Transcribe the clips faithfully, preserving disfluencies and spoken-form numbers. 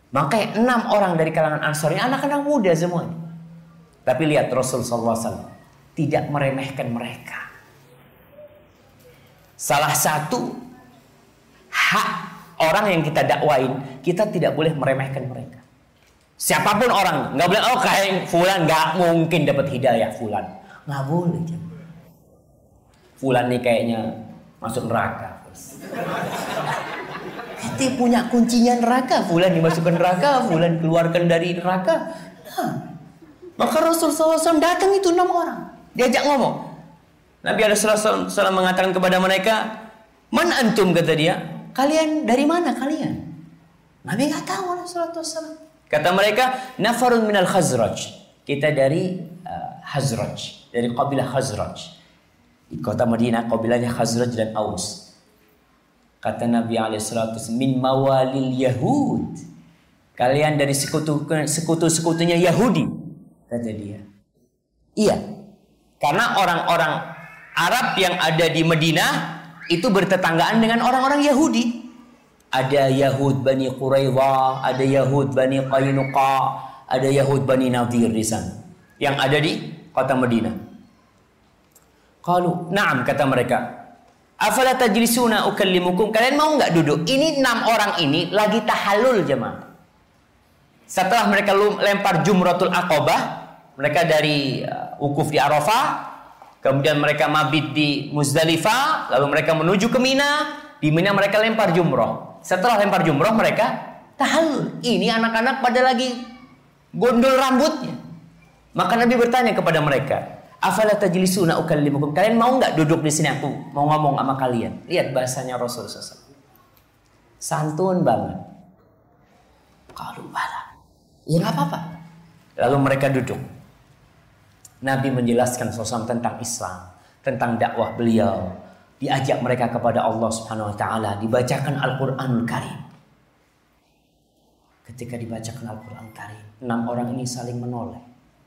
Makanya enam orang dari kalangan Ansar ini anak-anak muda semuanya. Tapi lihat Rasul sallallahu alaihi wasallam tidak meremehkan mereka. Salah satu hak orang yang kita dakwain, kita tidak boleh meremehkan mereka. Siapapun orang, nggak boleh, oh kayak fulan nggak mungkin dapat hidayah fulan, nggak boleh. Fulan nih kayaknya masuk neraka. Kita punya kuncinya neraka, fulan dimasukkan neraka, fulan keluarkan dari neraka. Nah, maka Rasul sallallahu alaihi wasallam datang itu enam orang, diajak ngomong. Nabi sallallahu alaihi wasallam mengatakan kepada mereka, man antum, kata dia, kalian dari mana kalian? Nabi nggak tahu sallallahu alaihi wasallam. Kata mereka, nafarun minal Khazraj, kita dari uh, Khazraj, dari kabilah Khazraj. Di kota Madinah kabilahnya Khazraj dan Aus. Kata Nabi alaihi salatu wasallam, min mawalil Yahud, kalian dari sekutu sekutu-sekutunya Yahudi, kata dia. Iya, karena orang-orang Arab yang ada di Madinah itu bertetanggaan dengan orang-orang Yahudi. Ada Yahud Bani Quraidah, ada Yahud Bani Qainuqa, ada Yahud Bani Nadir di sana yang ada di kota Madinah. Qalu, na'am, kata mereka. Afala tajlisuna ukallimukum, kalian mau nggak duduk? Ini enam orang ini lagi tahallul jemaah. Setelah mereka lempar Jumratul Aqabah, mereka dari uh, wukuf di Arafah, kemudian mereka mabit di Muzdalifah, lalu mereka menuju ke Mina. Di Mina mereka lempar jumroh. Setelah lempar jumroh mereka tahallul. Ini anak-anak pada lagi gondol rambutnya. Maka Nabi bertanya kepada mereka, afala tajlisuna ukallimukum, kalian mau nggak duduk di sini, aku mau ngomong sama kalian. Lihat bahasanya Rasulullah sallallahu alaihi wasallam, santun banget. Kalau bala, ya nggak apa-apa. Lalu mereka duduk. Nabi menjelaskan sallallahu alaihi wasallam tentang Islam, tentang dakwah beliau. Diajak mereka kepada Allah Subhanahu wa taala, dibacakan Al-Qur'anul Karim. Ketika dibacakan Al-Qur'anul Karim, enam orang ini saling menoleh.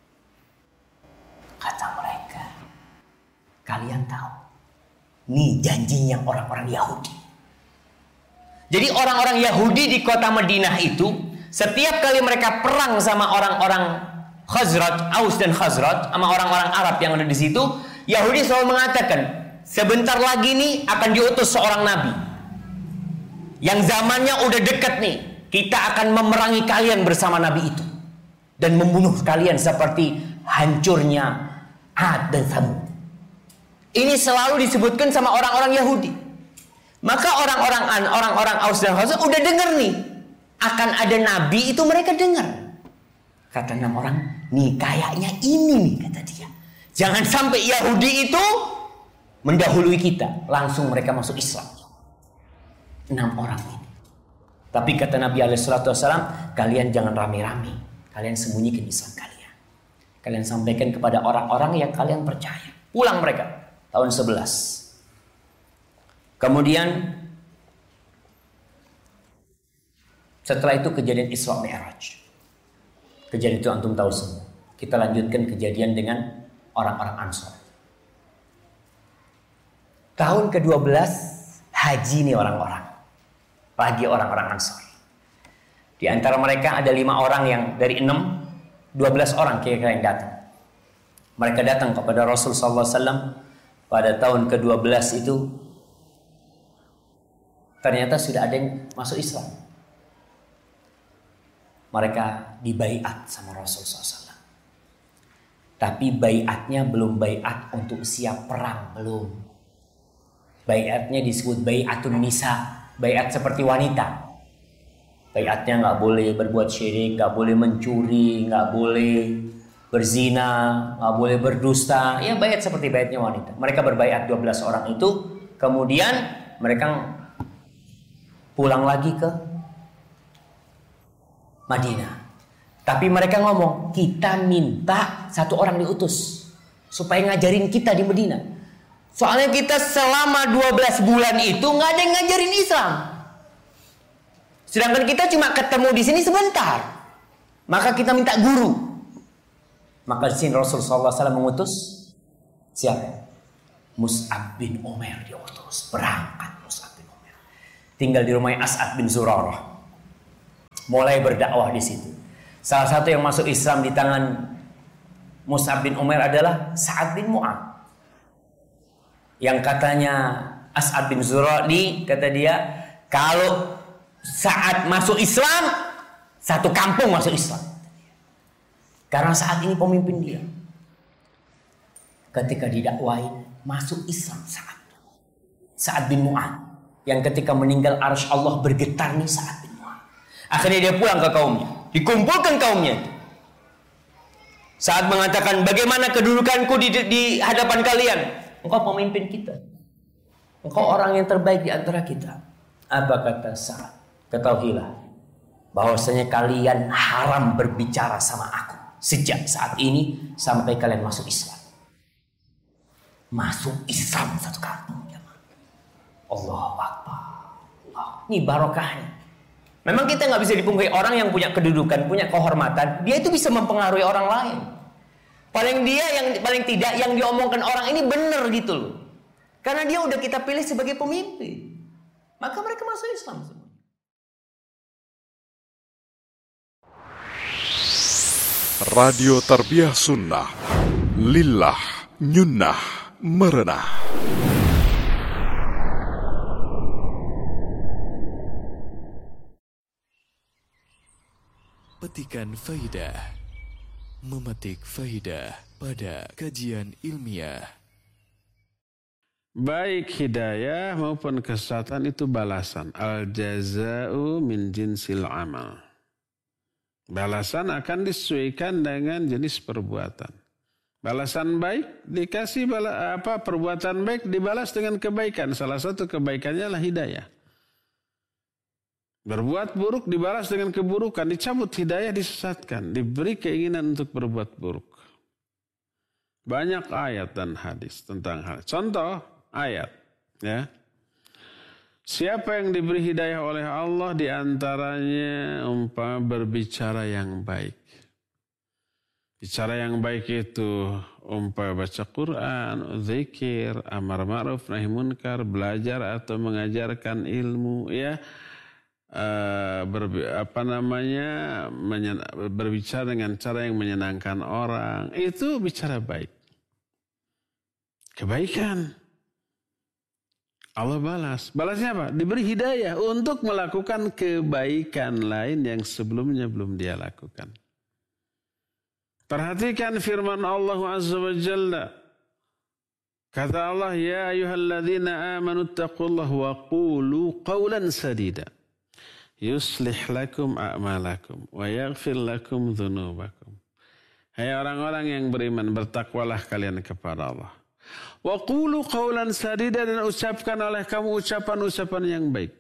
Kata mereka, kalian tahu, nih janjinya orang-orang Yahudi. Jadi orang-orang Yahudi di kota Madinah itu, setiap kali mereka perang sama orang-orang Khazraj, Aus dan Khazraj, sama orang-orang Arab yang ada di situ, Yahudi selalu mengatakan, sebentar lagi nih akan diutus seorang nabi yang zamannya udah deket nih, kita akan memerangi kalian bersama nabi itu dan membunuh kalian seperti hancurnya Ad dan Tsamud. Ini selalu disebutkan sama orang-orang Yahudi. Maka orang-orang orang-orang Aus dan Khazraj udah dengar nih akan ada nabi, itu mereka dengar. Kata enam orang, nih kayaknya ini nih, kata dia, jangan sampai Yahudi itu mendahului kita, langsung mereka masuk Islam. Enam orang ini. Tapi kata Nabi alaihi salatu wasallam, kalian jangan rame-rame, kalian sembunyikan Islam kalian. Kalian sampaikan kepada orang-orang yang kalian percaya. Pulang mereka tahun sebelas. Kemudian setelah itu kejadian Isra Mi'raj. Kejadian itu antum tahu semua. Kita lanjutkan kejadian dengan orang-orang Ansar. Tahun kedua belas haji nih orang-orang. Lagi orang-orang Ansar. Di antara mereka ada lima orang yang dari enam, dua belas orang kira-kira yang datang. Mereka datang kepada Rasul sallallahu alaihi wasallam pada tahun kedua belas itu. Ternyata sudah ada yang masuk Islam. Mereka dibaiat sama Rasul sallallahu alaihi wasallam. Tapi baiatnya belum baiat untuk siap perang, belum. Baiatnya disebut baiatun nisa, baiat seperti wanita. Baiatnya nggak boleh berbuat syirik, nggak boleh mencuri, nggak boleh berzina, nggak boleh berdusta. Ya baiat seperti baiatnya wanita. Mereka berbaiat dua belas orang itu, kemudian mereka pulang lagi ke Madinah. Tapi mereka ngomong, kita minta satu orang diutus supaya ngajarin kita di Madinah. Soalnya kita selama dua belas bulan itu nggak ada yang ngajarin Islam. Sedangkan kita cuma ketemu di sini sebentar. Maka kita minta guru. Maka di sini Rasulullah sallallahu alaihi wasallam mengutus siapa? Mus'ab bin Umair diutus. Berangkat Mus'ab bin Umair. Tinggal di rumah As'ad bin Zurarah. mulai berdakwah di situ. Salah satu yang masuk Islam di tangan Mus'ab bin Umair adalah Sa'ad bin Mu'adz. Yang katanya As'ad bin Zuradi, kata dia, kalau Sa'ad masuk Islam, satu kampung masuk Islam. Karena saat ini pemimpin dia. Ketika didakwain, masuk Islam Sa'ad. Sa'ad bin Mu'adz. Yang ketika meninggal arsy Allah bergetar nih Sa'ad bin Mu'adz. Akhirnya dia pulang ke kaumnya. Dikumpulkan kaumnya. Saat mengatakan, bagaimana kedudukanku di, di hadapan kalian? Engkau pemimpin kita. Engkau orang yang terbaik di antara kita. Apa kata Sa'ad? Ketahuilah bahwasanya kalian haram berbicara sama aku sejak saat ini sampai kalian masuk Islam. Masuk Islam satu kampung. Allahu Akbar. Allah. Ini barokahnya. Memang kita nggak bisa dipungkiri, orang yang punya kedudukan, punya kehormatan, dia itu bisa mempengaruhi orang lain. Paling dia yang paling tidak yang diomongkan orang ini benar gitu loh. Karena dia udah kita pilih sebagai pemimpin. Maka mereka masuk Islam semua. Radio Tarbiyah Sunnah. Lillah nyunnah merenah. Petikan faidah, memetik faidah pada kajian ilmiah. Baik hidayah maupun kesesatan itu balasan. Al-jaza'u min jinsil amal. Balasan akan disesuaikan dengan jenis perbuatan. Balasan baik dikasih bala, apa perbuatan baik dibalas dengan kebaikan. Salah satu kebaikannya adalah hidayah. Berbuat buruk dibalas dengan keburukan, dicabut hidayah, disesatkan, diberi keinginan untuk berbuat buruk. Banyak ayat dan hadis tentang hal. Contoh ayat, ya. Siapa yang diberi hidayah oleh Allah diantaranya umpama berbicara yang baik. Bicara yang baik itu umpama baca Quran, zikir, amar ma'ruf, nahi munkar, belajar atau mengajarkan ilmu, ya. Uh, ber, apa namanya menyen, berbicara dengan cara yang menyenangkan orang, itu bicara baik, kebaikan. Allah balas, balasnya apa? Diberi hidayah untuk melakukan kebaikan lain yang sebelumnya belum dia lakukan. Perhatikan firman Allah Azza wa Jalla. Kata Allah, ya ayyuhalladzina amanu taqullaha wa qulu qawlan sadida yuslih lakum a'malakum wa yaghfir lakum dhunubakum. Hai orang-orang yang beriman, bertakwalah kalian kepada Allah. Wa qulu qawlan sadida, dan ucapkan oleh kamu ucapan-ucapan yang baik.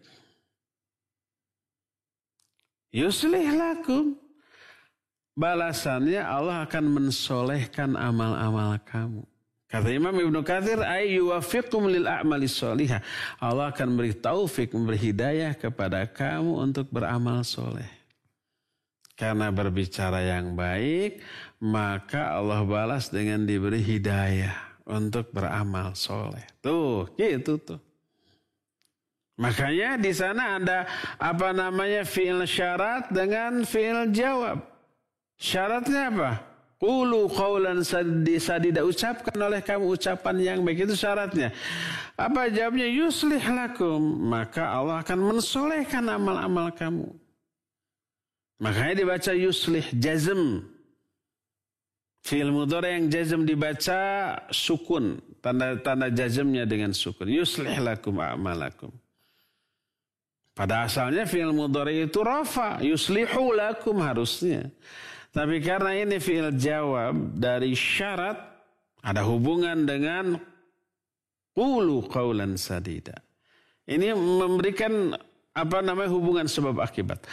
Yuslih lakum. Balasannya Allah akan mensolehkan amal-amal kamu. Kata Imam Ibnu Katsir, ay yuwaffiqum lil a'mali sholihah. Allah akan beri taufik, memberi hidayah kepada kamu untuk beramal soleh. Karena berbicara yang baik, maka Allah balas dengan diberi hidayah untuk beramal soleh. Tuh, gitu tuh. Makanya di sana ada apa namanya fi'il syarat dengan fi'il jawab. Syaratnya apa? Qulu qawlan sadida, ucapkan oleh kamu ucapan yang baik, itu syaratnya. Apa jawabnya? Yuslih lakum, maka Allah akan mensolehkan amal-amal kamu. Makanya dibaca yuslih, jazm. Fi'il mudhari yang jazm dibaca sukun, tanda-tanda jazmnya dengan sukun. Yuslih lakum a'malakum. Pada asalnya fi'il mudhari itu rafa, yuslihu lakum harusnya. Tapi karena ini fi'il jawab dari syarat, ada hubungan dengan qulu qawlan sadida. Ini memberikan apa namanya hubungan sebab akibat.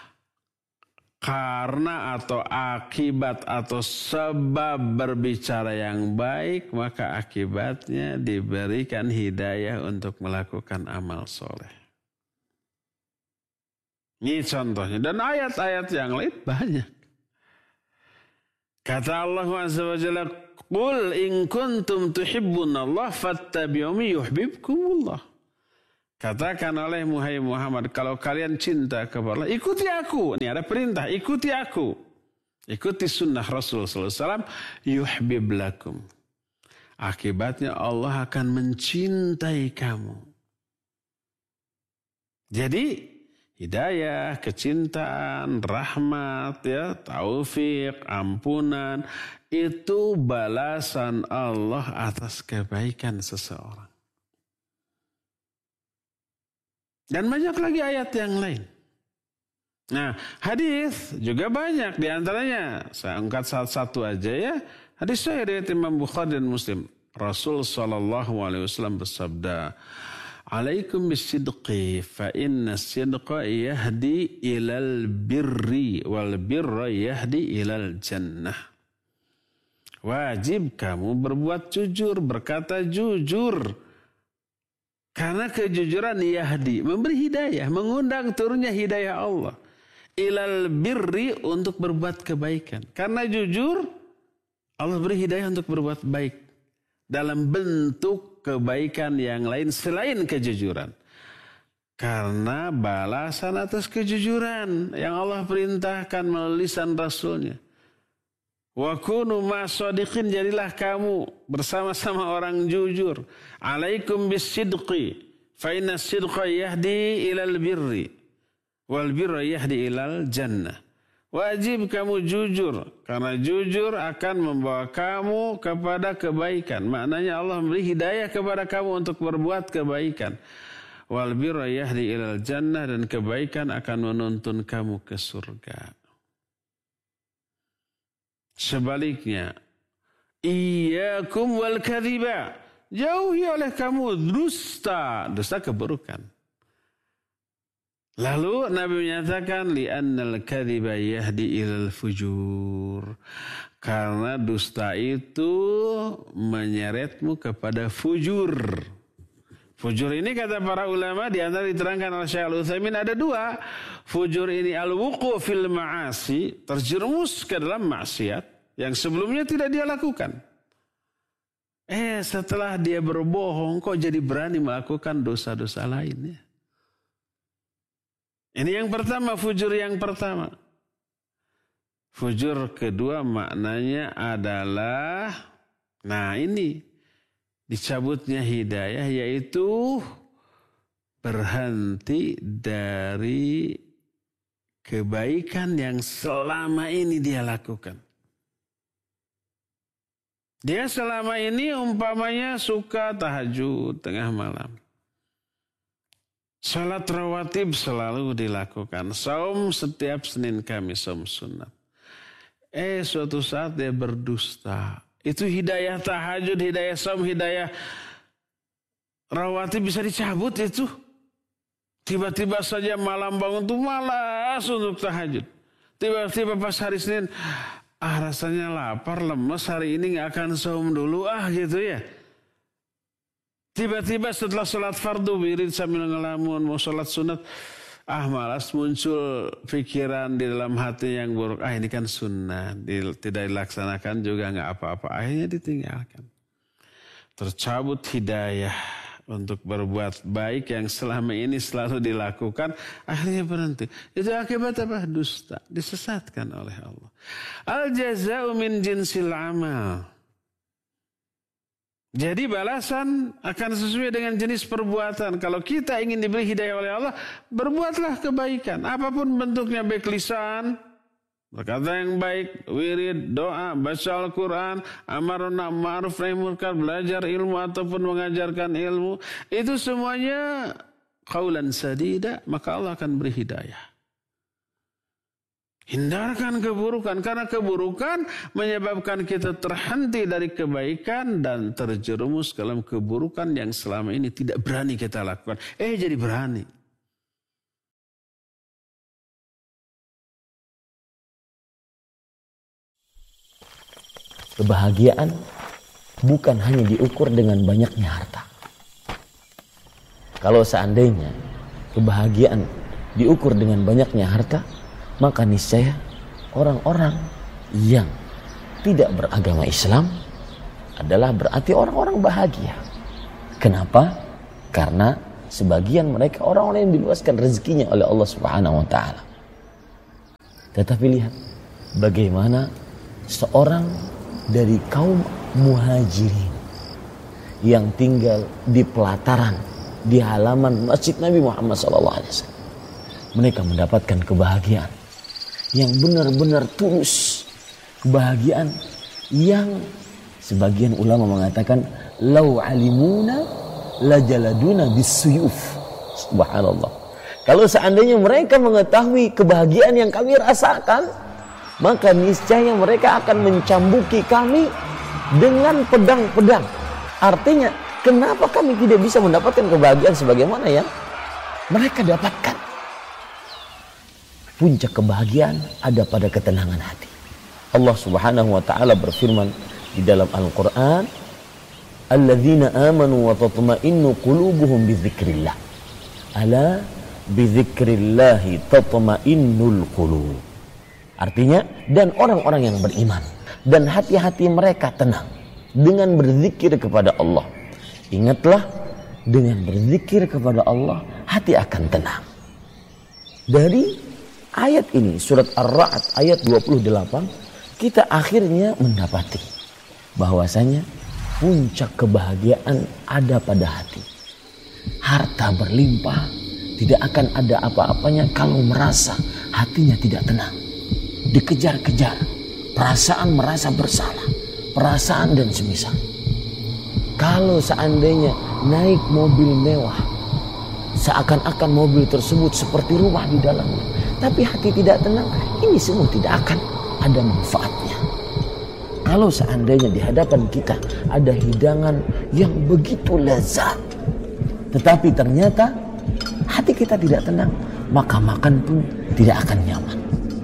Karena atau akibat atau sebab berbicara yang baik, maka akibatnya diberikan hidayah untuk melakukan amal soleh. Ini contohnya. Dan ayat-ayat yang lain banyak. Kata Allah Azza wa Jalla, "Qul in kuntum tuhibbunallah fattabi'uni yuhibbukumullah." Katakan oleh Muhammad, kalau kalian cinta kepada Allah, ikuti aku. Ini ada perintah, ikuti aku. Ikuti sunnah Rasul sallallahu alaihi wasallam, yuhbib lakum. Akibatnya Allah akan mencintai kamu. Jadi hidayah, kecintaan, rahmat, ya, taufik, ampunan, itu balasan Allah atas kebaikan seseorang. Dan banyak lagi ayat yang lain. Nah, hadis juga banyak. Di antaranya, saya angkat satu-satu aja ya. Hadis sahih riwayat Imam Bukhari dan Muslim. Rasul sallallahu alaihi wasallam bersabda, "Alaikum bisidqi, fa inna sidqa yahdi ilal birri, wal birra yahdi ilal jannah." Wajib kamu berbuat jujur, berkata jujur. Karena kejujuran yahdi, memberi hidayah, mengundang turunnya hidayah Allah. Ilal birri, untuk berbuat kebaikan. Karena jujur, Allah beri hidayah untuk berbuat baik. Dalam bentuk kebaikan yang lain selain kejujuran. Karena balasan atas kejujuran yang Allah perintahkan melalui lisan Rasulnya. Wa kunu ma'as-shadiqin, jadilah kamu bersama-sama orang jujur. Alaikum bis-sidqi, fa inna as-sidqa yahdi ilal birri, wal birra yahdi ilal jannah. Wajib kamu jujur, karena jujur akan membawa kamu kepada kebaikan. Maknanya Allah memberi hidayah kepada kamu untuk berbuat kebaikan. Wal birra yahdi ilal jannah, dan kebaikan akan menuntun kamu ke surga. Sebaliknya, iyyakum wal kadhiba, jauhi oleh kamu dusta, dusta keburukan. Lalu Nabi menyatakan, li'annal kadhiba yahdi ilal fujur, karena dusta itu menyeretmu kepada fujur. Fujur ini kata para ulama, di antara diterangkan oleh Syekh Al-Utsaimin, ada dua. Fujur ini al-wuqu' fil ma'asi, terjerumus ke dalam maksiat yang sebelumnya tidak dia lakukan. Eh setelah dia berbohong, kok jadi berani melakukan dosa-dosa lainnya. Ini yang pertama, fujur yang pertama. Fujur kedua maknanya adalah, nah ini, dicabutnya hidayah, yaitu berhenti dari kebaikan yang selama ini dia lakukan. Dia selama ini umpamanya suka tahajud tengah malam. Salat rawatib selalu dilakukan. Saum setiap Senin Kamis, saum sunat. Eh suatu saat dia berdusta. Itu hidayah tahajud, hidayah saum, hidayah rawatib bisa dicabut itu. Tiba-tiba saja malam bangun tuh malas untuk tahajud. Tiba-tiba pas hari Senin, ah rasanya lapar, lemes, hari ini gak akan saum dulu ah gitu ya. Tiba-tiba setelah sholat fardu wirid sambil ngelamun mau sholat sunat, ah malas, muncul pikiran di dalam hati yang buruk. Ah ini kan sunnah, tidak dilaksanakan juga nggak apa-apa. Akhirnya ditinggalkan. Tercabut hidayah untuk berbuat baik yang selama ini selalu dilakukan. Akhirnya berhenti. Itu akibat apa? Dusta. Disesatkan oleh Allah. Al-jaza'u min jinsil amal. Jadi balasan akan sesuai dengan jenis perbuatan. Kalau kita ingin diberi hidayah oleh Allah, berbuatlah kebaikan. Apapun bentuknya, baik lisan, berkata yang baik, wirid, doa, baca Al-Quran, amar ma'ruf nahi munkar, belajar ilmu ataupun mengajarkan ilmu. Itu semuanya qaulan sadida, maka Allah akan beri hidayah. Hindarkan keburukan, karena keburukan menyebabkan kita terhenti dari kebaikan dan terjerumus dalam keburukan yang selama ini tidak berani kita lakukan. Eh jadi berani. Kebahagiaan bukan hanya diukur dengan banyaknya harta. Kalau seandainya kebahagiaan diukur dengan banyaknya harta, maka niscaya orang-orang yang tidak beragama Islam adalah berarti orang-orang bahagia. Kenapa? Karena sebagian mereka orang-orang yang diluaskan rezekinya oleh Allah Subhanahu wa taala. Tetapi lihat bagaimana seorang dari kaum muhajirin yang tinggal di pelataran, di halaman Masjid Nabi Muhammad shallallahu alaihi wasallam. Mereka mendapatkan kebahagiaan yang benar-benar tulus. Kebahagiaan yang sebagian ulama mengatakan lau alimuna lajaladuna bisuyuf. Subhanallah. Kalau seandainya mereka mengetahui kebahagiaan yang kami rasakan, maka niscaya mereka akan mencambuki kami dengan pedang-pedang. Artinya, kenapa kami tidak bisa mendapatkan kebahagiaan sebagaimana yang mereka dapatkan? Puncak kebahagiaan ada pada ketenangan hati. Allah Subhanahu wa taala berfirman di dalam Al-Qur'an, "Alladzina amanu wa tatma'innu qulubuhum bidzikrillah." Ala bidzikrillah tatma'innul qulub. Artinya, dan orang-orang yang beriman dan hati-hati mereka tenang dengan berzikir kepada Allah. Ingatlah, dengan berzikir kepada Allah hati akan tenang. Dari ayat ini, surat Ar-Ra'd ayat dua puluh delapan, kita akhirnya mendapati bahwasanya puncak kebahagiaan ada pada hati. Harta berlimpah tidak akan ada apa-apanya kalau merasa hatinya tidak tenang. Dikejar-kejar, perasaan merasa bersalah, perasaan dan semisal. Kalau seandainya naik mobil mewah, seakan-akan mobil tersebut seperti rumah di dalamnya, tapi hati tidak tenang, ini semua tidak akan ada manfaatnya. Kalau seandainya di hadapan kita ada hidangan yang begitu lezat, tetapi ternyata hati kita tidak tenang, maka makan pun tidak akan nyaman.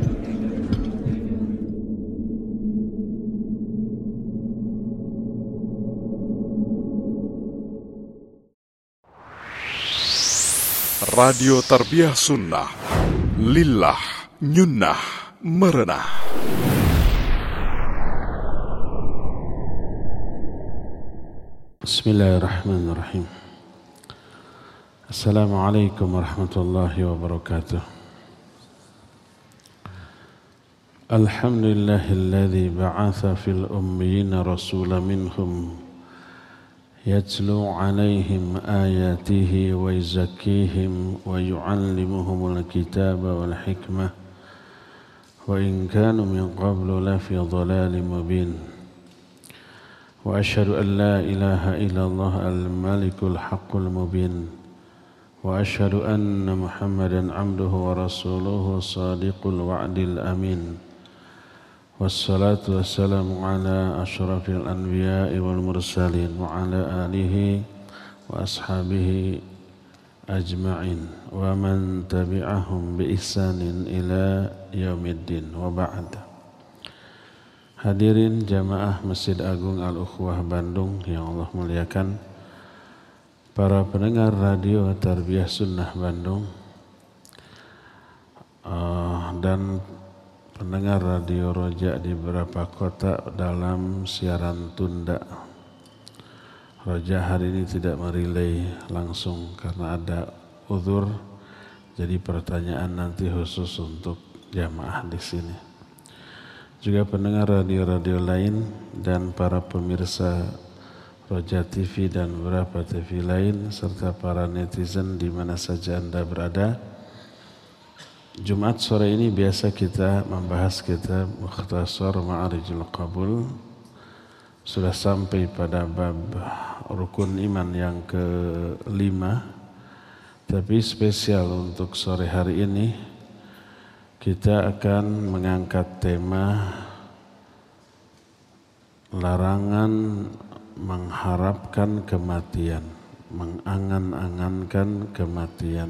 Radio Tarbiyah Sunnah, lillah nyunnah merenah. Bismillahirrahmanirrahim. Assalamualaikum warahmatullahi wabarakatuh. Alhamdulillahilladzi ba'atha fil ummiyina rasulan minhum يتلو عليهم آياته ويزكيهم ويعلمهم الكتاب والحكمة وإن كانوا من قبل لفي ضلال مبين وأشهد أن لا إله إلا الله الملك الحق المبين وأشهد أن محمدا عبده ورسوله صادق الوعد الأمين والصلاة والسلام على أشرف الأنبياء والمرسلين وعلى آله وأصحابه أجمعين ومن تبعهم بإحسان إلى يوم الدين وبعد. Hadirin jamaah Masjid Agung Al-Ukhwah Bandung yang Allah muliakan, para pendengar radio Tarbiyah Sunnah Bandung uh, dan pendengar radio Roja di beberapa kota dalam siaran tunda. Roja hari ini tidak merilai langsung karena ada uzur, jadi pertanyaan nanti khusus untuk jamaah di sini. Juga pendengar radio-radio lain dan para pemirsa Roja T V dan beberapa T V lain serta para netizen di mana saja Anda berada. Jumat sore ini biasa kita membahas kitab Mukhtasar Ma'arijul Qabul. Sudah sampai pada bab rukun iman yang kelima. Tapi spesial untuk sore hari ini kita akan mengangkat tema larangan mengharapkan kematian, mengangan-angankan kematian.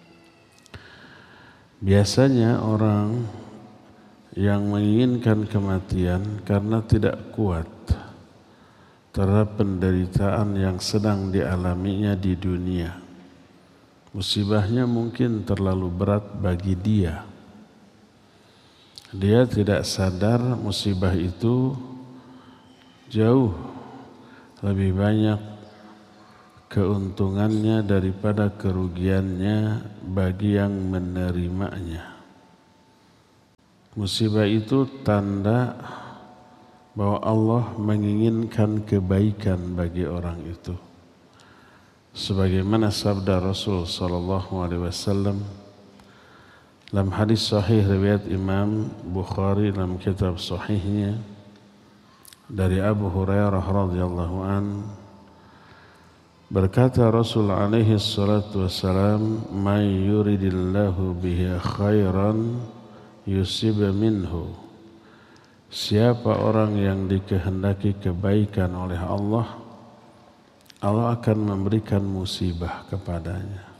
Biasanya orang yang menginginkan kematian karena tidak kuat terhadap penderitaan yang sedang dialaminya di dunia. Musibahnya mungkin terlalu berat bagi dia. Dia tidak sadar musibah itu jauh lebih banyak keuntungannya daripada kerugiannya bagi yang menerimanya. Musibah itu tanda bahwa Allah menginginkan kebaikan bagi orang itu. Sebagaimana sabda Rasul sallallahu alaihi wasallam dalam hadis sahih riwayat Imam Bukhari dalam kitab sahihnya dari Abu Hurairah radhiyallahu an, berkata Rasul alaihi salatu wasalam, "May yuridillahu bihi khairan yusib minhu." Siapa orang yang dikehendaki kebaikan oleh Allah, Allah akan memberikan musibah kepadanya.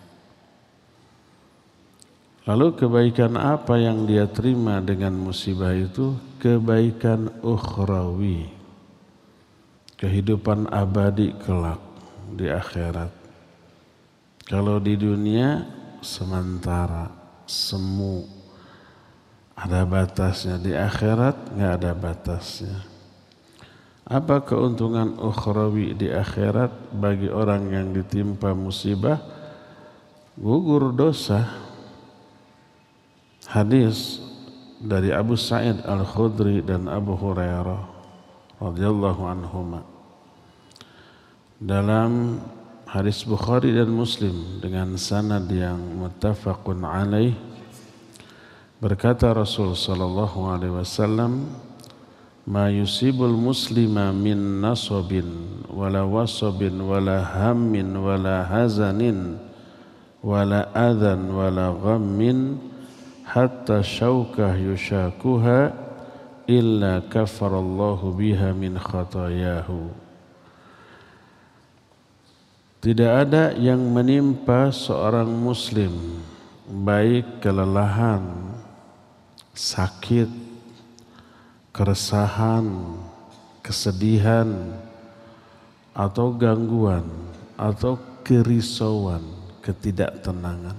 Lalu kebaikan apa yang dia terima dengan musibah itu? Kebaikan ukhrawi, kehidupan abadi kelak di akhirat. Kalau di dunia sementara, semu, ada batasnya. Di akhirat nggak ada batasnya. Apa keuntungan ukhrawi di akhirat bagi orang yang ditimpa musibah? Gugur dosa. Hadis dari Abu Sa'id Al-Khudri dan Abu Hurairah radhiyallahu anhuma. Dalam hadis Bukhari dan Muslim dengan sanad yang muttafaqun alaih, berkata Rasul sallallahu alaihi wasallam, "Ma yusibul muslima min nasabin wala wasabin wala hammin wala hazanin wala adhan wala ghammin hatta syaukah yushakuha illa kafarallahu biha min khatayahu." Tidak ada yang menimpa seorang muslim, baik kelelahan, sakit, keresahan, kesedihan, atau gangguan, atau kerisauan, ketidaktenangan.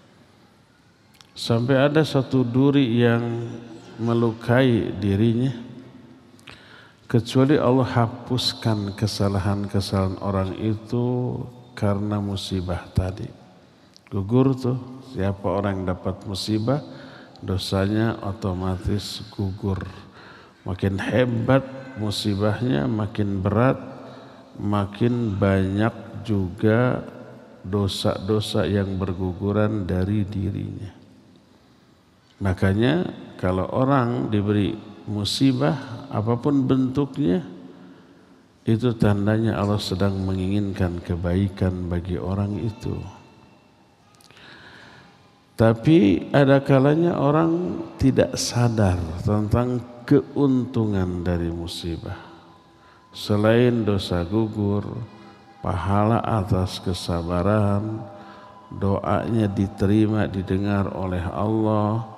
Sampai ada satu duri yang melukai dirinya, kecuali Allah hapuskan kesalahan-kesalahan orang itu karena musibah tadi. Gugur tuh, siapa orang yang dapat musibah, dosanya otomatis gugur. Makin hebat musibahnya, makin berat, makin banyak juga dosa-dosa yang berguguran dari dirinya. Makanya kalau orang diberi musibah apapun bentuknya, itu tandanya Allah sedang menginginkan kebaikan bagi orang itu. Tapi ada kalanya orang tidak sadar tentang keuntungan dari musibah. Selain dosa gugur, pahala atas kesabaran, doanya diterima, didengar oleh Allah,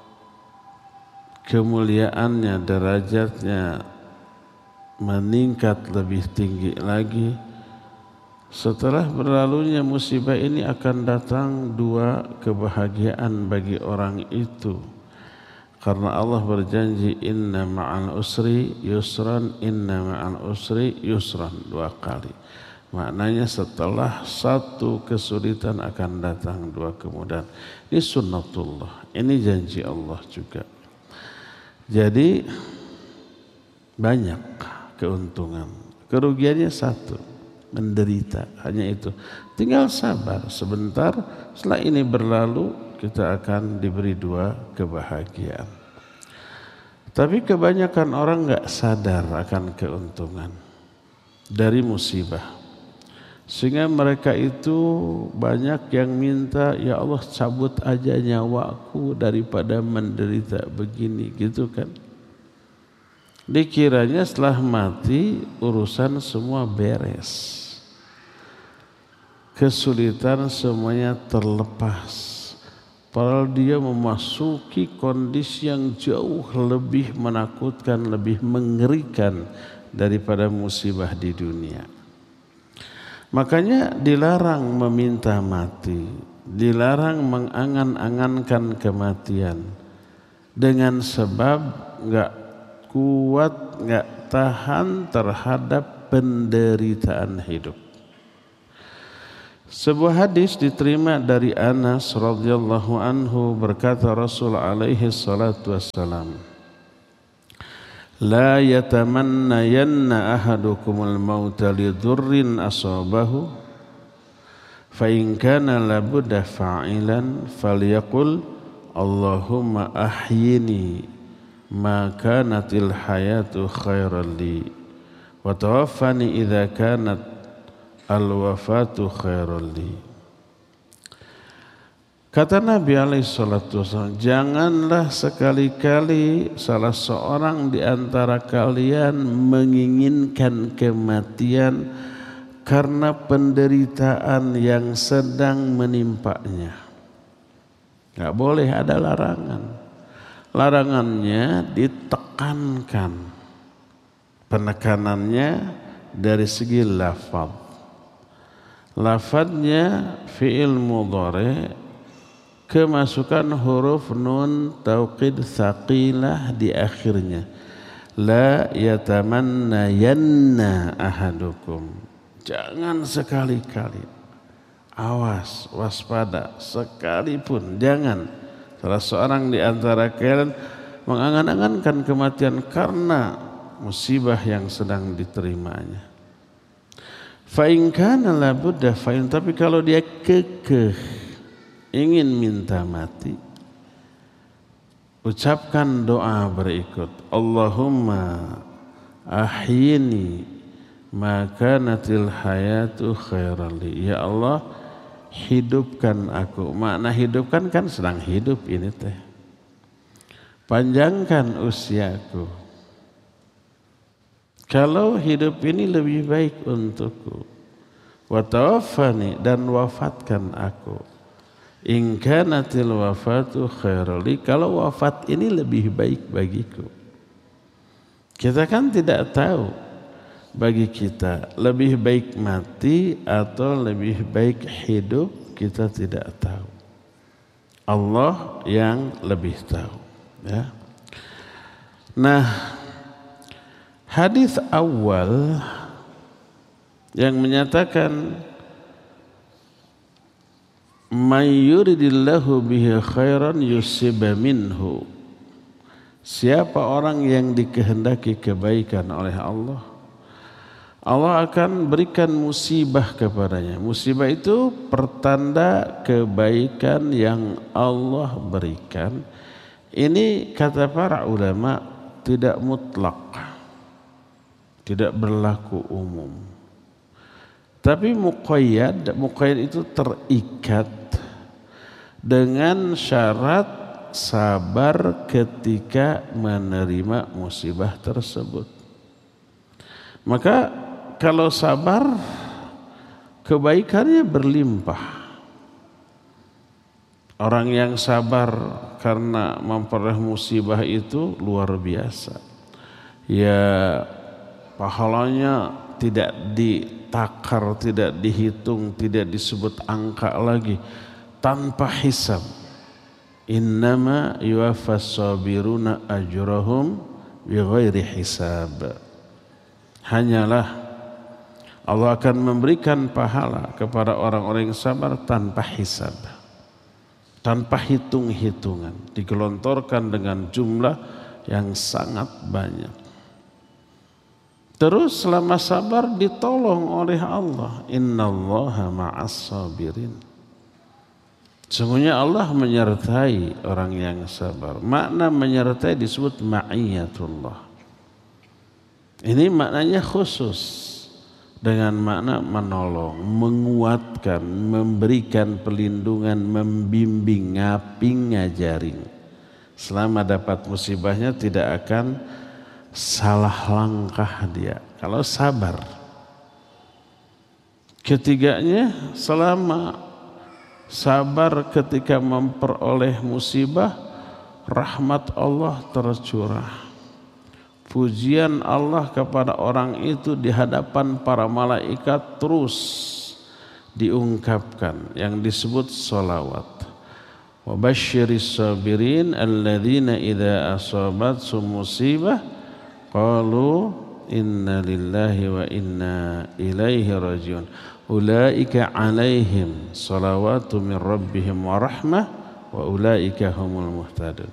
kemuliaannya, derajatnya meningkat lebih tinggi lagi. Setelah berlalunya musibah ini akan datang dua kebahagiaan bagi orang itu. Karena Allah berjanji, inna ma'al usri yusran, inna ma'al usri yusran, dua kali. Maknanya setelah satu kesulitan akan datang dua kemudahan. Ini sunnatullah, ini janji Allah juga. Jadi banyak keuntungan, kerugiannya satu, menderita, hanya itu. Tinggal sabar sebentar, setelah ini berlalu kita akan diberi dua kebahagiaan. Tapi kebanyakan orang nggak sadar akan keuntungan dari musibah, sehingga mereka itu banyak yang minta, ya Allah cabut aja nyawaku daripada menderita begini, gitu kan. Dikiranya setelah mati urusan semua beres, kesulitan semuanya terlepas. Padahal dia memasuki kondisi yang jauh lebih menakutkan, lebih mengerikan daripada musibah di dunia. Makanya dilarang meminta mati, dilarang mengangan-angankan kematian dengan sebab nggak kuat, nggak tahan terhadap penderitaan hidup. Sebuah hadis diterima dari Anas radhiyallahu anhu, berkata Rasul alaihi salatu wassalam, la yatamannayanna ahadukumul mauta lidurrin asabahu fa in kana labudda fa'ilan falyaqul Allahumma ahyini ma kanatil hayatu khairan li wa tawaffani idza kanat al-wafatu khairul li. Kata Nabi alaihi salatu wasallam, janganlah sekali-kali salah seorang di antara kalian menginginkan kematian karena penderitaan yang sedang menimpanya. Enggak boleh, ada larangan. Larangannya ditekankan. Penekanannya dari segi lafaz. Lafadznya fi'il mudhari, kemasukan huruf nun tauqid tsaqilah di akhirnya. La yatamannayanna ahadukum. Jangan sekali-kali, awas, waspada, sekalipun jangan salah seorang di antara kalian mengangan-angankan kematian karena musibah yang sedang diterimanya. Fa'in kana labudda fa'in, tapi kalau dia kekeh ingin minta mati, ucapkan doa berikut, Allahumma ahyini ma kanatil hayatu khairan li. Ya Allah, hidupkan aku. Makna hidupkan kan sedang hidup ini teh. Panjangkan usiaku. Kalau hidup ini lebih baik untukku. Wa tawaffani, dan wafatkan aku. In kanatil wafatu khairul li, kalau wafat ini lebih baik bagiku. Kita kan tidak tahu bagi kita lebih baik mati atau lebih baik hidup, kita tidak tahu. Allah yang lebih tahu, ya. Nah, hadis awal yang menyatakan may yuridillahu bihi khairan yusib minhu, siapa orang yang dikehendaki kebaikan oleh Allah, Allah akan berikan musibah kepadanya. Musibah itu pertanda kebaikan yang Allah berikan. Ini kata para ulama tidak mutlak, tidak berlaku umum. Tapi muqayyad, muqayyad itu terikat dengan syarat sabar ketika menerima musibah tersebut. Maka kalau sabar, kebaikannya berlimpah. Orang yang sabar karena memperoleh musibah itu luar biasa. Ya, pahalanya tidak ditakar, tidak dihitung, tidak disebut angka lagi, tanpa hisab. Innama yuwaffas sabiruna ajrahum bighairi hisab. Hanyalah Allah akan memberikan pahala kepada orang-orang yang sabar tanpa hisab, tanpa hitung-hitungan, digelontorkan dengan jumlah yang sangat banyak. Terus selama sabar ditolong oleh Allah. Innallaha ma'as sabirin. Sungguhnya Allah menyertai orang yang sabar. Makna menyertai disebut ma'iyatullah. Ini maknanya khusus. Dengan makna menolong, menguatkan, memberikan perlindungan, membimbing, ngaping, ngajaring. Selama dapat musibahnya tidak akan salah langkah dia kalau sabar. Ketiganya, selama sabar ketika memperoleh musibah, rahmat Allah tercurah. Pujian Allah kepada orang itu di hadapan para malaikat terus diungkapkan, yang disebut sholawat. Wa basyiris sabirin alladzina idza asabathum musibah qalu inna lillahi wa inna ilaihi rajiun. ulaika alaihim salawatu min rabbihim wa rahmah wa ulaika humul muhtadun.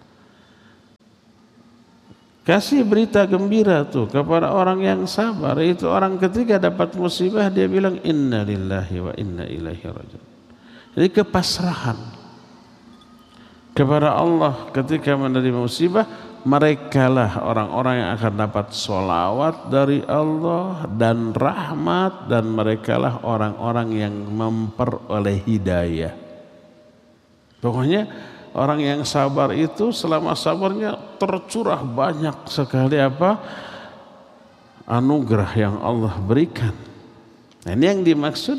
Kasih berita gembira tuh kepada orang yang sabar. Itu orang ketika dapat musibah dia bilang inna lillahi wa inna ilaihi raji'un. Jadi kepasrahan kepada Allah ketika menerima musibah. Merekalah orang-orang yang akan dapat sholawat dari Allah dan rahmat, dan merekalah orang-orang yang memperoleh hidayah. Pokoknya orang yang sabar itu selama sabarnya tercurah banyak sekali apa anugerah yang Allah berikan. Nah, ini yang dimaksud.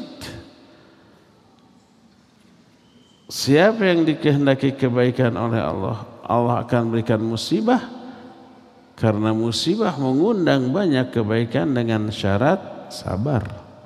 Siapa yang dikehendaki kebaikan oleh Allah, Allah akan berikan musibah, karena musibah mengundang banyak kebaikan dengan syarat sabar.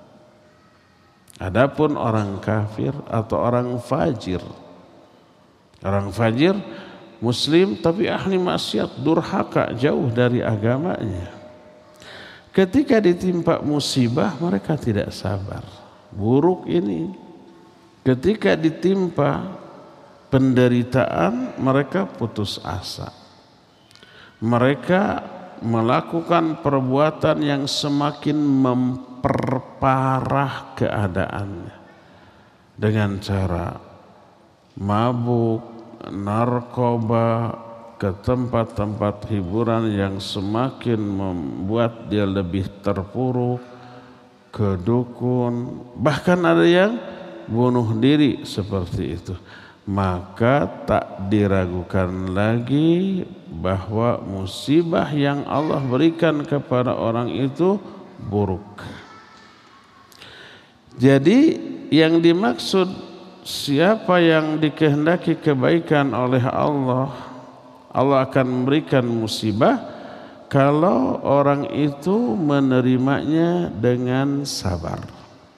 Adapun orang kafir atau orang fajir, orang fajir muslim tapi ahli maksiat, durhaka, jauh dari agamanya. Ketika ditimpa musibah mereka tidak sabar. Buruk ini. Ketika ditimpa penderitaan mereka putus asa. Mereka melakukan perbuatan yang semakin memperparah keadaannya dengan cara mabuk, narkoba, ke tempat-tempat hiburan yang semakin membuat dia lebih terpuruk, ke dukun, bahkan ada yang bunuh diri seperti itu. Maka tak diragukan lagi bahwa musibah yang Allah berikan kepada orang itu buruk. Jadi yang dimaksud siapa yang dikehendaki kebaikan oleh Allah, Allah akan memberikan musibah kalau orang itu menerimanya dengan sabar.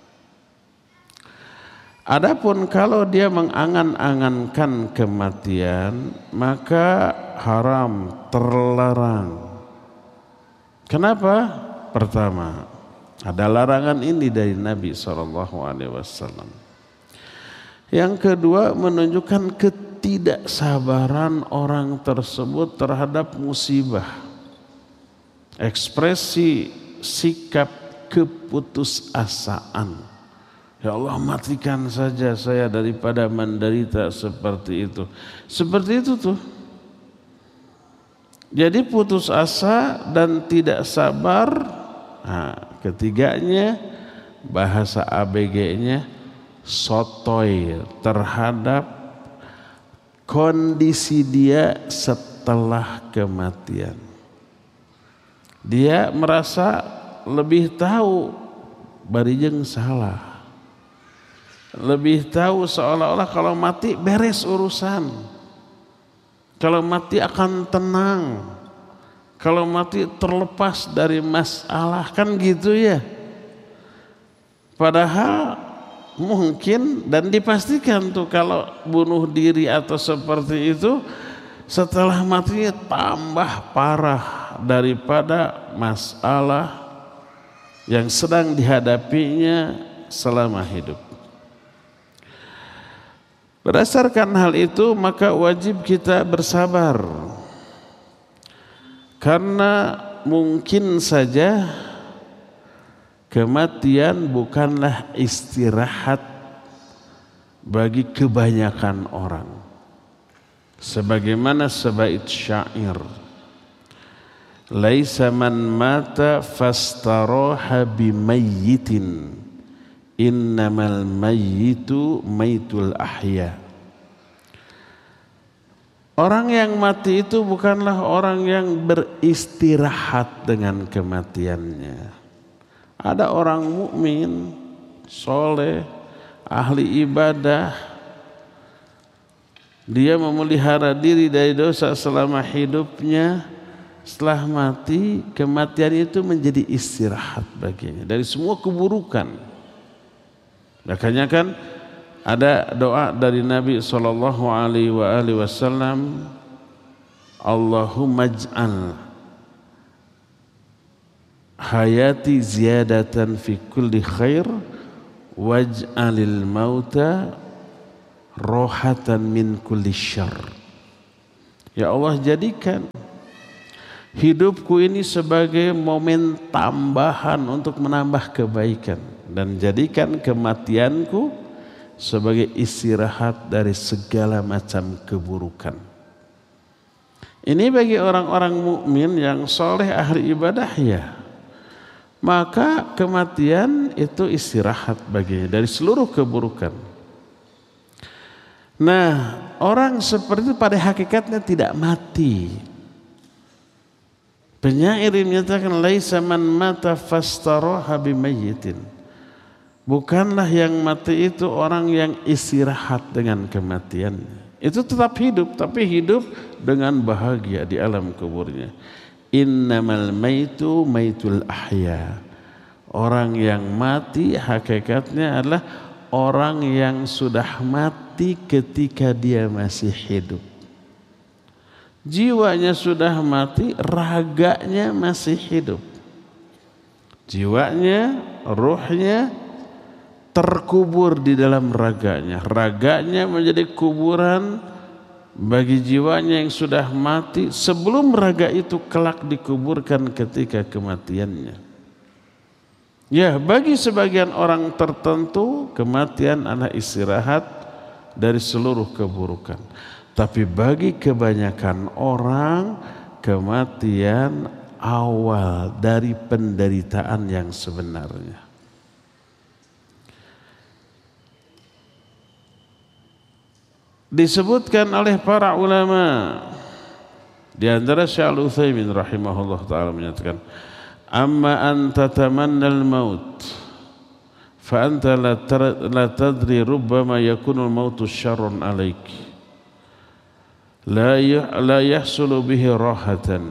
Adapun kalau dia mengangan-angankan kematian, maka haram, terlarang. Kenapa? Pertama, ada larangan ini dari Nabi shallallahu alaihi wasallam. Yang kedua, menunjukkan ketidaksabaran orang tersebut terhadap musibah. Ekspresi sikap keputusasaan. Ya Allah, matikan saja saya daripada menderita seperti itu. Seperti itu tuh. Jadi putus asa dan tidak sabar. Nah, ketiganya bahasa A B G-nya sotoy terhadap kondisi dia setelah kematian. Dia merasa lebih tahu barijeng salah. Lebih tahu seolah-olah kalau mati beres urusan. Kalau mati akan tenang. Kalau mati terlepas dari masalah, kan gitu ya. Padahal mungkin dan dipastikan tuh kalau bunuh diri atau seperti itu setelah mati tambah parah daripada masalah yang sedang dihadapinya selama hidup. Berdasarkan hal itu maka wajib kita bersabar, karena mungkin saja kematian bukanlah istirahat bagi kebanyakan orang. Sebagaimana sebait syair, laisa man mata fastaraha bimayyitin, innamal mayyitu maytul ahya. Orang yang mati itu bukanlah orang yang beristirahat dengan kematiannya. Ada orang mukmin, soleh, ahli ibadah, dia memelihara diri dari dosa selama hidupnya. Setelah mati, kematian itu menjadi istirahat baginya dari semua keburukan. Makanya kan ada doa dari Nabi sallallahu alaihi wasallam, Allahumma ij'al hayati ziyadatan fi kulli khair waj'alil mauta rohatan min kulli syarr. Ya Allah, jadikan hidupku ini sebagai momen tambahan untuk menambah kebaikan, dan jadikan kematianku sebagai istirahat dari segala macam keburukan. Ini bagi orang-orang mukmin yang soleh ahli ibadah, ya, maka kematian itu istirahat baginya dari seluruh keburukan. Nah, orang seperti itu pada hakikatnya tidak mati. Penyair menyatakan laisa man mata fastaraha bimayyitin. Bukanlah yang mati itu orang yang istirahat dengan kematiannya. Itu tetap hidup, tapi hidup dengan bahagia di alam kuburnya. Innamal maitu maitul ahya. Orang yang mati hakikatnya adalah orang yang sudah mati ketika dia masih hidup. Jiwanya sudah mati, raganya masih hidup. Jiwanya, ruhnya terkubur di dalam raganya. Raganya menjadi kuburan bagi jiwanya yang sudah mati sebelum raga itu kelak dikuburkan ketika kematiannya. Ya, bagi sebagian orang tertentu kematian adalah istirahat dari seluruh keburukan. Tapi bagi kebanyakan orang kematian awal dari penderitaan yang sebenarnya. Disebutkan oleh para ulama, di antara Syekh Al-Utsaimin rahimahullah taala menyatakan, amma anta tamannal maut fa anta la tadri rubbama yakunu al-mautu syarran alaik la la yahsulu bihi rahatan.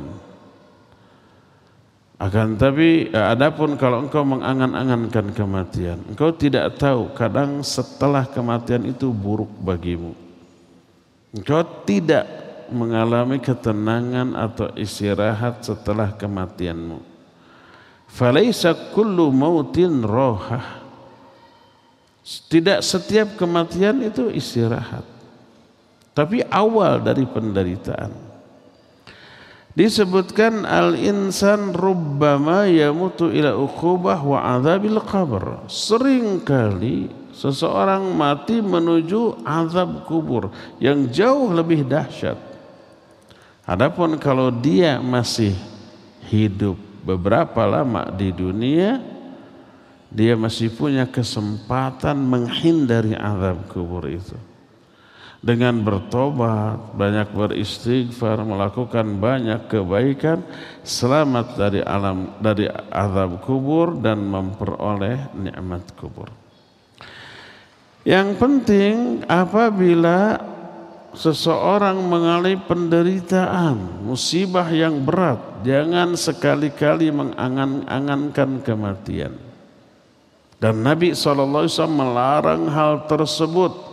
Akan tapi adapun kalau engkau mengangan-angankan kematian, engkau tidak tahu kadang setelah kematian itu buruk bagimu. Engkau tidak mengalami ketenangan atau istirahat setelah kematianmu. Falaisa kullu mautin rohah. Tidak setiap kematian itu istirahat, tapi awal dari penderitaan. Disebutkan al-insan rubbama yamutu ila uqubah wa adzabil qabr. Seringkali seseorang mati menuju azab kubur yang jauh lebih dahsyat. Adapun kalau dia masih hidup beberapa lama di dunia, dia masih punya kesempatan menghindari azab kubur itu. Dengan bertobat, banyak beristighfar, melakukan banyak kebaikan, selamat dari alam dari azab kubur dan memperoleh nikmat kubur. Yang penting apabila seseorang mengalami penderitaan, musibah yang berat, jangan sekali-kali mengangan-angankan kematian. Dan Nabi shallallahu alaihi wasallam melarang hal tersebut.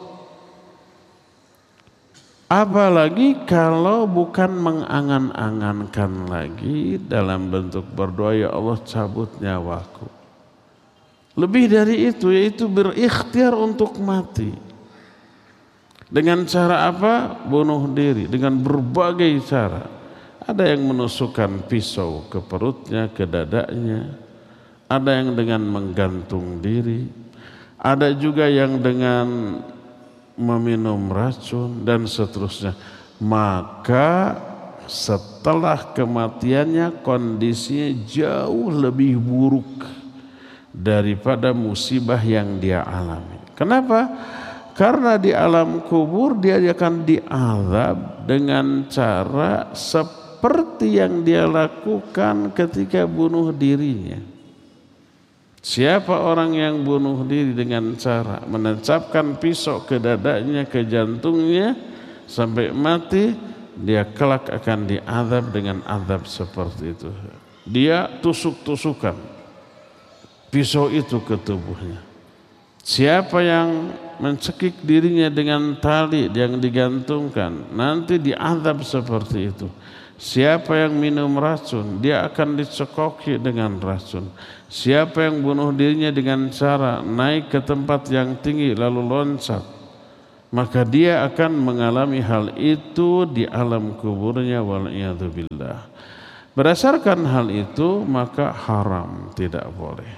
Apalagi kalau bukan mengangan-angankan lagi dalam bentuk berdoa, ya Allah cabut nyawaku. Lebih dari itu, yaitu berikhtiar untuk mati. Dengan cara apa? Bunuh diri dengan berbagai cara. Ada yang menusukkan pisau ke perutnya, ke dadanya. Ada yang dengan menggantung diri. Ada juga yang dengan meminum racun dan seterusnya. Maka setelah kematiannya kondisinya jauh lebih buruk daripada musibah yang dia alami. Kenapa? Karena di alam kubur dia akan diazab dengan cara seperti yang dia lakukan ketika bunuh dirinya. Siapa orang yang bunuh diri dengan cara menancapkan pisau ke dadanya, ke jantungnya sampai mati, dia kelak akan diazab dengan azab seperti itu. Dia tusuk-tusukan pisau itu ke tubuhnya. Siapa yang mencekik dirinya dengan tali yang digantungkan, nanti diazab seperti itu. Siapa yang minum racun, dia akan dicekoki dengan racun. Siapa yang bunuh dirinya dengan cara naik ke tempat yang tinggi lalu loncat, maka dia akan mengalami hal itu di alam kuburnya, wal'iyadzubillah. Berdasarkan hal itu maka haram, tidak boleh.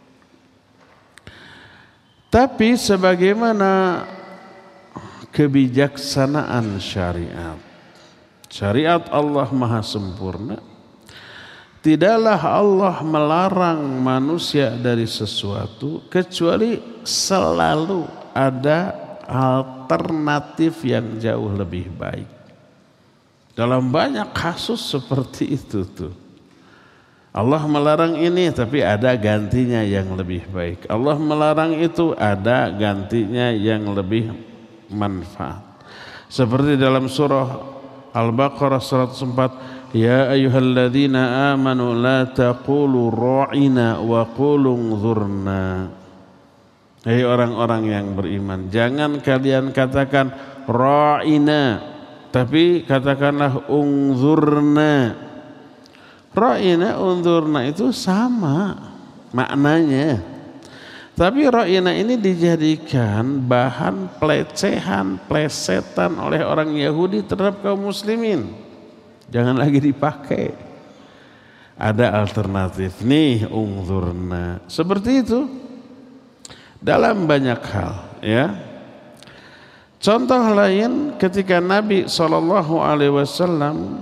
Tapi sebagaimana kebijaksanaan syariat, syariat Allah maha sempurna, tidaklah Allah melarang manusia dari sesuatu kecuali selalu ada alternatif yang jauh lebih baik. Dalam banyak kasus seperti itu tuh. Allah melarang ini tapi ada gantinya yang lebih baik. Allah melarang itu ada gantinya yang lebih manfaat. Seperti dalam surah Al-Baqarah seratus empat, ya ayyuhalladzina amanu la taqulu ra'ina wa qulu unzurna. Hai orang-orang yang beriman, jangan kalian katakan ra'ina, tapi katakanlah unzurna. Ra'ina, unzurna itu sama maknanya. Tapi ra'ina ini dijadikan bahan pelecehan, plesetan oleh orang Yahudi terhadap kaum muslimin. Jangan lagi dipakai. Ada alternatif nih, unzurna. Seperti itu dalam banyak hal, ya. Contoh lain ketika Nabi shallallahu alaihi wasallam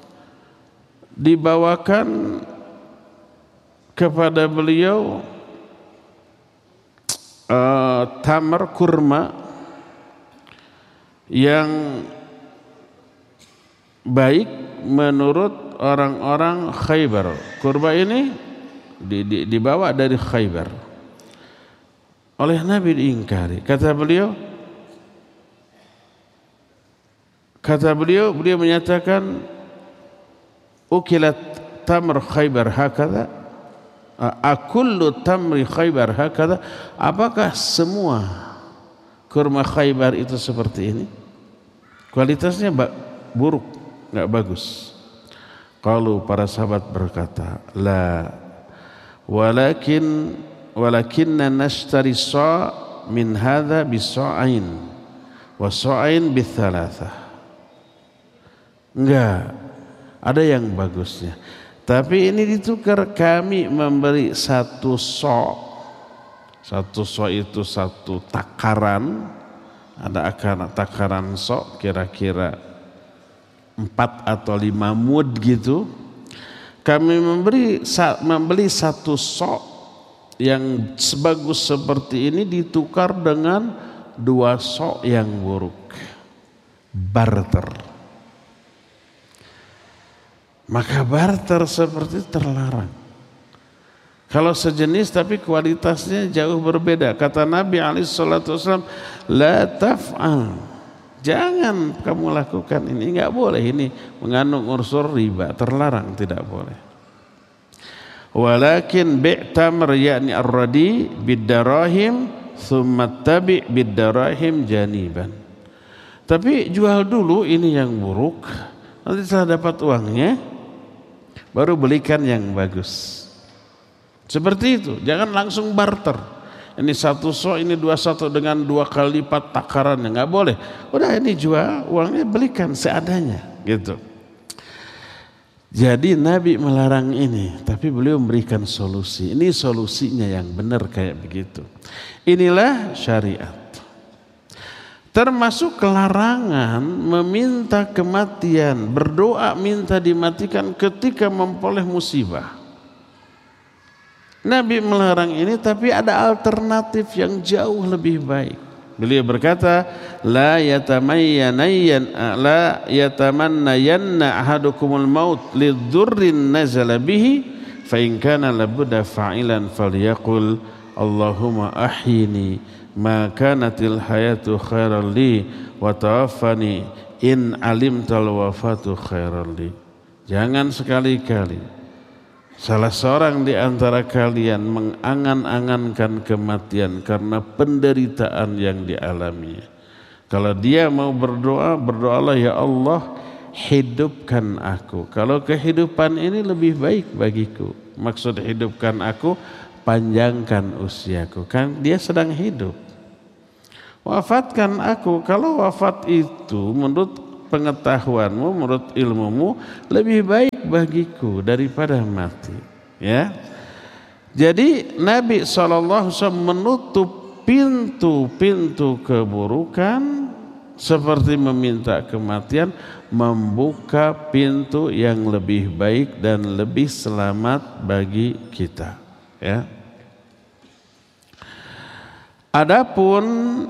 dibawakan kepada beliau uh, tamar kurma yang baik menurut orang-orang Khaybar. Kurma ini di, di, dibawa dari Khaybar. Oleh Nabi diingkari. Kata beliau, kata beliau, beliau menyatakan, ukilat tamr Khaybar hakadha, akullu tamri Khaybar hakadha. Apakah semua kurma Khaybar itu seperti ini? Kualitasnya buruk, enggak bagus. Kalau para sahabat berkata, la, walakin walakinna nashtari sa' min hadha bisa'ain wa sa'ain bithalatha. Enggak, ada yang bagusnya. Tapi ini ditukar, kami memberi satu so'. Satu so' itu satu takaran. Ada akan takaran so' kira-kira empat atau lima mud gitu. Kami memberi membeli satu so' yang sebagus seperti ini ditukar dengan dua so' yang buruk. Barter. Maka barter seperti terlarang. Kalau sejenis tapi kualitasnya jauh berbeda. Kata Nabi alaihi salatu wasallam, la taf'al. Jangan kamu lakukan ini, enggak boleh, ini mengandung unsur riba, terlarang, tidak boleh. Walakin bi' tamr yakni ar-radi bid-darahim thumma tabi' bid-darahim janiban. Tapi jual dulu ini yang buruk, nanti setelah dapat uangnya baru belikan yang bagus. Seperti itu, jangan langsung barter. Ini satu so, ini dua satu dengan dua kali lipat takarannya, nggak boleh. Udah ini jual, uangnya belikan seadanya, gitu. Jadi Nabi melarang ini, tapi beliau memberikan solusi. Ini solusinya yang benar kayak begitu. Inilah syariat. Termasuk kelarangan meminta kematian, berdoa minta dimatikan ketika memperoleh musibah. Nabi melarang ini, tapi ada alternatif yang jauh lebih baik. Beliau berkata, la yatamayyan la yatamannayanna ahadukumul maut lidzurrin nazala bihi fa in kana labudda fa'ilan falyaqul Allahumma ahyini ma kanatil hayatu khairan li wa tawaffani in alimtal wafatu khairan li. Jangan sekali-kali salah seorang di antara kalian mengangan-angankan kematian karena penderitaan yang dialaminya. Kalau dia mau berdoa, berdoalah, ya Allah, hidupkan aku. Kalau kehidupan ini lebih baik bagiku. Maksud hidupkan aku, panjangkan usiaku. Kan dia sedang hidup. Wafatkan aku. Kalau wafat itu menurut pengetahuanmu, menurut ilmumu lebih baik bagiku daripada mati. Ya. Jadi Nabi shallallahu alaihi wasallam menutup pintu-pintu keburukan seperti meminta kematian, membuka pintu yang lebih baik dan lebih selamat bagi kita. Ya. Adapun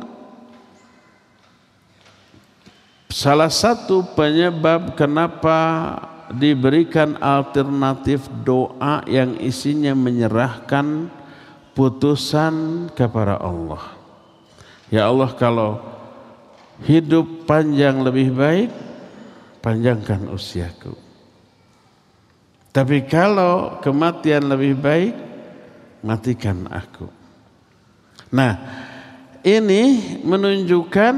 salah satu penyebab kenapa diberikan alternatif doa yang isinya menyerahkan putusan kepada Allah. Ya Allah, kalau hidup panjang lebih baik, panjangkan usiaku. Tapi kalau kematian lebih baik, matikan aku. Nah, ini menunjukkan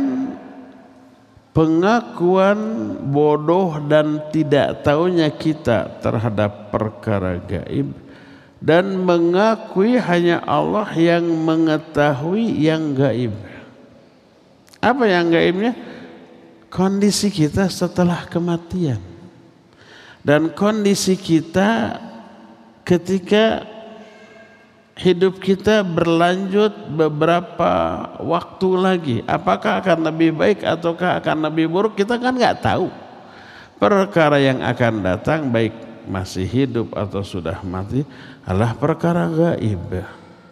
pengakuan bodoh dan tidak tahunya kita terhadap perkara gaib, dan mengakui hanya Allah yang mengetahui yang gaib. Apa yang gaibnya? Kondisi kita setelah kematian dan kondisi kita ketika hidup kita berlanjut beberapa waktu lagi. Apakah akan lebih baik ataukah akan lebih buruk, kita kan nggak tahu. Perkara yang akan datang, baik masih hidup atau sudah mati, adalah perkara gaib.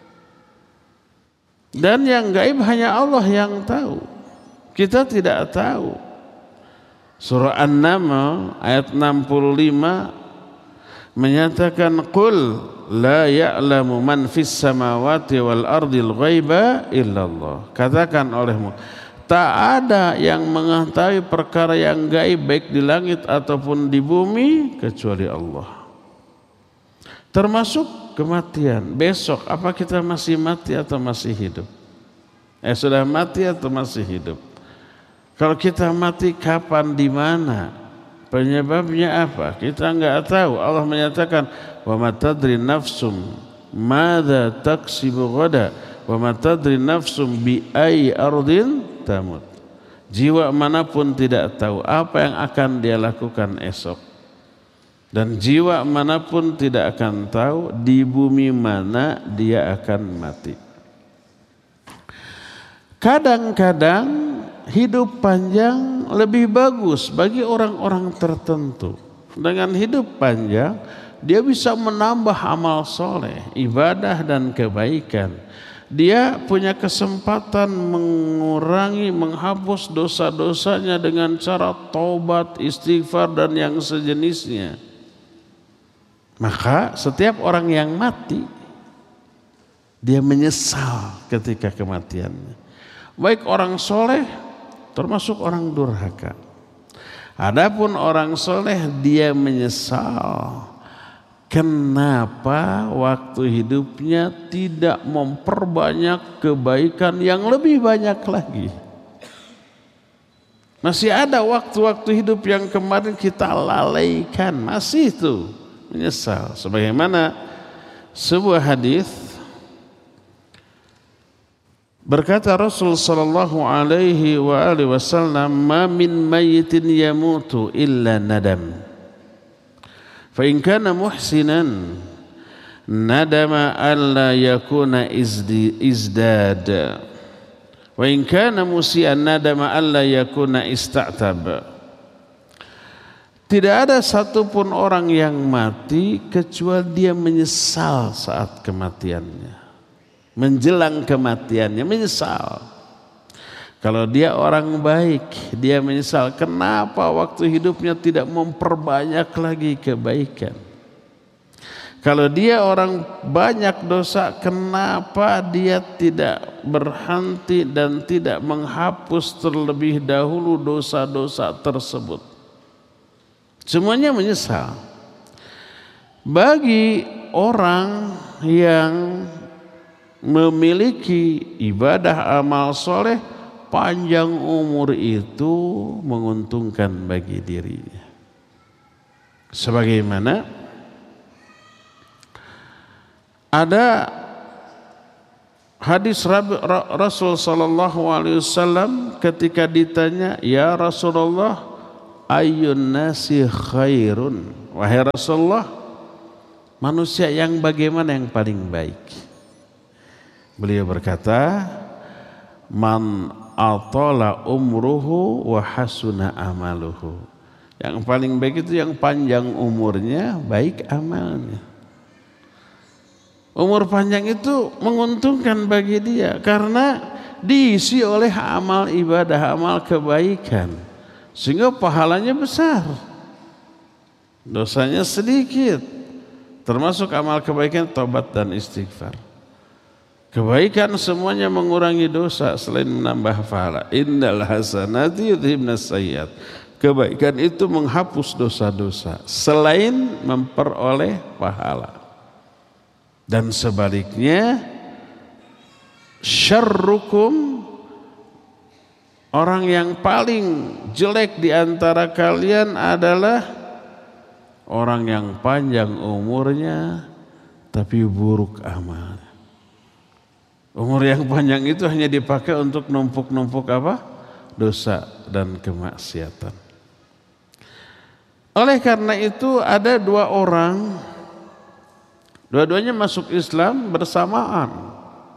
Dan yang gaib hanya Allah yang tahu. Kita tidak tahu. Surah An-Naml ayat enam puluh lima menyatakan, qul la ya'lamu man fis samawati wal ardil ghaiba illallah. Katakan olehmu, tak ada yang mengetahui perkara yang gaib baik di langit ataupun di bumi kecuali Allah. Termasuk kematian. Besok apa kita masih mati atau masih hidup? Eh sudah mati atau masih hidup? Kalau kita mati kapan, di mana? Penyebabnya apa? Kita enggak tahu. Allah menyatakan, wa ma tadri nafsum madza taksibu ghada wa ma tadri nafsum bi ayyi ardin tamut. Jiwa manapun tidak tahu apa yang akan dia lakukan esok. Dan jiwa manapun tidak akan tahu di bumi mana dia akan mati. Kadang-kadang hidup panjang lebih bagus bagi orang-orang tertentu. Dengan hidup panjang, dia bisa menambah amal soleh, ibadah dan kebaikan. Dia punya kesempatan mengurangi, menghapus dosa-dosanya dengan cara taubat, istighfar dan yang sejenisnya. Maka setiap orang yang mati, dia menyesal ketika kematiannya. Baik orang soleh termasuk orang durhaka. Adapun orang soleh, dia menyesal kenapa waktu hidupnya tidak memperbanyak kebaikan yang lebih banyak lagi. Masih ada waktu-waktu hidup yang kemarin kita lalaikan, masih itu menyesal. Sebagaimana sebuah hadis, berkata Rasul sallallahu alaihi wa alihi wasallam, "Ma min mayyitin yamutu illa nadam. Fa in kana muhsinan nadama alla yakuna izdi izdad. Wa in kana musian nadama alla yakuna ista'tab." Tidak ada satupun orang yang mati kecuali dia menyesal saat kematiannya. Menjelang kematiannya menyesal. Kalau dia orang baik, dia menyesal kenapa waktu hidupnya tidak memperbanyak lagi kebaikan. Kalau dia orang banyak dosa, kenapa dia tidak berhenti dan tidak menghapus terlebih dahulu dosa-dosa tersebut. Semuanya menyesal. Bagi orang yang memiliki ibadah amal soleh, panjang umur itu menguntungkan bagi dirinya. Sebagaimana ada hadis Rasul sallallahu alaihi wasallam ketika ditanya, "Ya Rasulullah, ayyun nasi khairun?" Wahai Rasulullah, manusia yang bagaimana yang paling baik? Beliau berkata, "Man atala umruhu wa hasuna amaluhu." Yang paling baik itu yang panjang umurnya, baik amalnya. Umur panjang itu menguntungkan bagi dia karena diisi oleh amal ibadah, amal kebaikan, sehingga pahalanya besar, dosanya sedikit, termasuk amal kebaikan taubat dan istighfar. Kebaikan semuanya mengurangi dosa selain menambah pahala. Innal hasanati yudhibnas sayyiat. Kebaikan itu menghapus dosa-dosa selain memperoleh pahala. Dan sebaliknya, syarrukum, orang yang paling jelek di antara kalian adalah orang yang panjang umurnya tapi buruk amalnya. Umur yang panjang itu hanya dipakai untuk numpuk-numpuk apa? Dosa dan kemaksiatan. Oleh karena itu ada dua orang, dua-duanya masuk Islam bersamaan.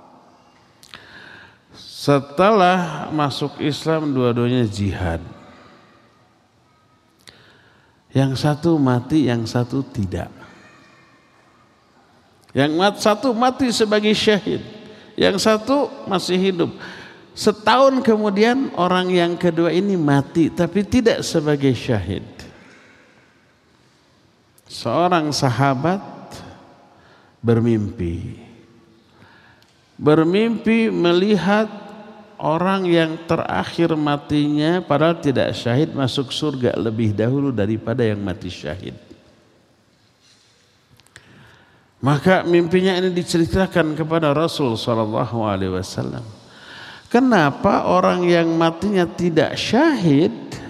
Setelah masuk Islam, dua-duanya jihad. Yang satu mati, yang satu tidak. Yang mat, satu mati sebagai syahid, yang satu masih hidup. Setahun kemudian orang yang kedua ini mati, tapi tidak sebagai syahid. Seorang sahabat bermimpi, bermimpi melihat orang yang terakhir matinya padahal tidak syahid masuk surga lebih dahulu daripada yang mati syahid. Maka mimpinya ini diceritakan kepada Rasul sallallahu alaihi wasallam. Kenapa orang yang matinya tidak syahid,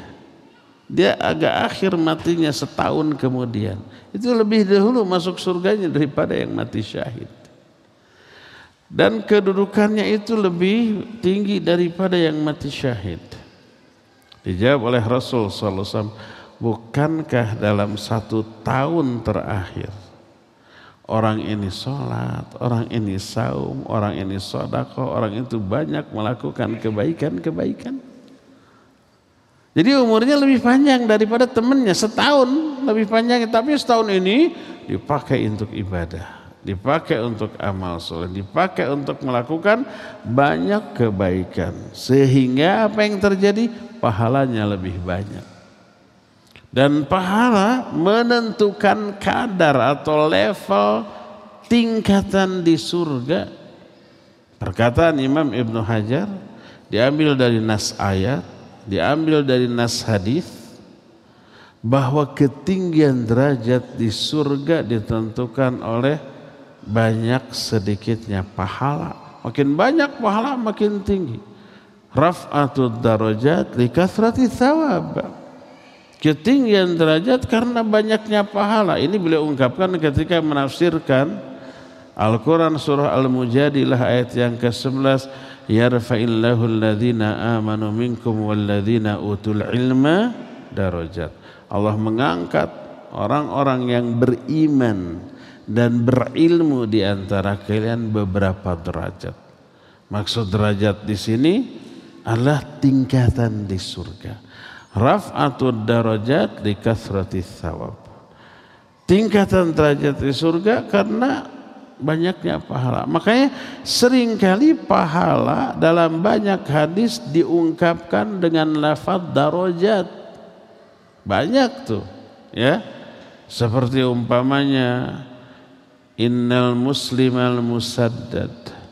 dia agak akhir matinya setahun kemudian, itu lebih dahulu masuk surganya daripada yang mati syahid. Dan kedudukannya itu lebih tinggi daripada yang mati syahid. Dijawab oleh Rasul sallallahu alaihi wasallam, bukankah dalam satu tahun terakhir orang ini sholat, orang ini saum, orang ini sedekah, orang itu banyak melakukan kebaikan-kebaikan. Jadi umurnya lebih panjang daripada temannya, setahun lebih panjang, tapi setahun ini dipakai untuk ibadah, dipakai untuk amal soleh, dipakai untuk melakukan banyak kebaikan, sehingga apa yang terjadi? Pahalanya lebih banyak. Dan pahala menentukan kadar atau level tingkatan di surga. Perkataan Imam Ibnu Hajar diambil dari nas ayat, diambil dari nas hadis, bahwa ketinggian derajat di surga ditentukan oleh banyak sedikitnya pahala. Makin banyak pahala makin tinggi. Raf'atud darajat li kathrati thawab. Ketinggian derajat karena banyaknya pahala. Ini beliau ungkapkan ketika menafsirkan Al-Quran surah Al-Mujadilah ayat yang ke sebelas. Yarfa'illahu alladhina amanu minkum walladhina utul ilma darajat. Allah mengangkat orang-orang yang beriman dan berilmu di antara kalian beberapa derajat. Maksud derajat di sini adalah tingkatan di surga. Raf'atud darajat li kathrati thawab. Tingkatan derajat di surga karena banyaknya pahala. Makanya seringkali pahala dalam banyak hadis diungkapkan dengan lafaz darajat. Banyak tuh, ya. Seperti umpamanya innal muslimal musaddad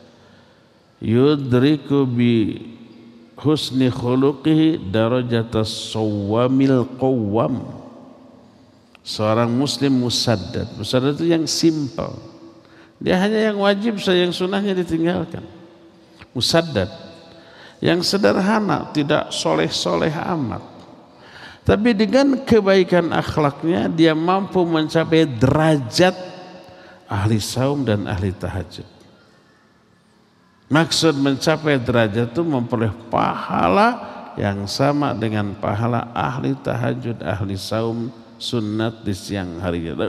yudriku bi husni khuluqihi darajatas sawamil qawwam. Seorang muslim musaddad. Musaddad itu yang simple. Dia hanya yang wajib saja, yang sunnahnya ditinggalkan. Musaddad. Yang sederhana, tidak soleh-soleh amat. Tapi dengan kebaikan akhlaknya dia mampu mencapai derajat ahli saum dan ahli tahajud. Maksud mencapai derajat itu memperoleh pahala yang sama dengan pahala ahli tahajud, ahli saum sunat di siang hari.